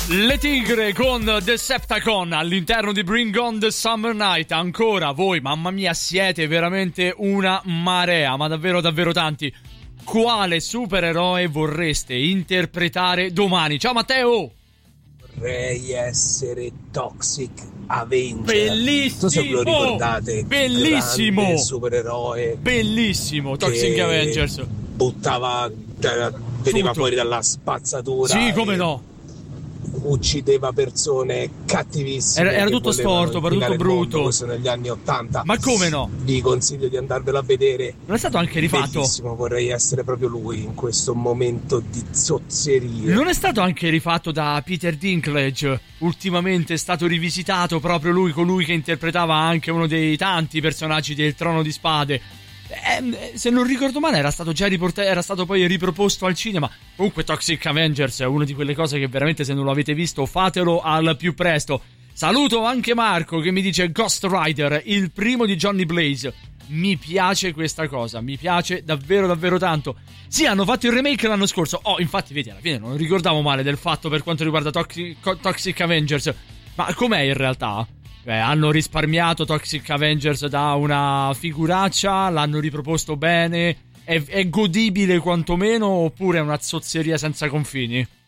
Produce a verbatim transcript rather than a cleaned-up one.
Le tigre con Decepticon all'interno di Bring on the Summer Night. Ancora voi, mamma mia, siete veramente una marea, ma davvero davvero tanti. Quale supereroe vorreste interpretare domani? Ciao Matteo! Vorrei essere Toxic Avenger. Bellissimo! Non so se ve lo ricordate. Bellissimo! Grande supereroe. Bellissimo, Toxic Avengers. Buttava, cioè, veniva Tutto. fuori dalla spazzatura. Sì, come e no. Uccideva persone cattivissime. Era, era che tutto volevano storto, era inquinare tutto il mondo. brutto. Questo negli anni ottanta. Ma come no? Vi consiglio di andarvelo a vedere. Non è stato anche rifatto? Bellissimo, vorrei essere proprio lui in questo momento di zozzeria. Non è stato anche rifatto da Peter Dinklage? Ultimamente è stato rivisitato proprio lui, colui che interpretava anche uno dei tanti personaggi del Trono di Spade. Eh, se non ricordo male era stato già riportato, era stato poi riproposto al cinema. Comunque Toxic Avengers è una di quelle cose che veramente, se non lo avete visto, fatelo al più presto. Saluto anche Marco che mi dice Ghost Rider, il primo di Johnny Blaze. Mi piace questa cosa, mi piace davvero davvero tanto. Sì, hanno fatto il remake l'anno scorso. Oh, infatti vedi, alla fine non ricordavo male del fatto per quanto riguarda Toxic, Toxic Avengers. Ma com'è in realtà? Beh, hanno risparmiato Toxic Avengers da una figuraccia, l'hanno riproposto bene, è, è godibile quantomeno, oppure è una zozzeria senza confini?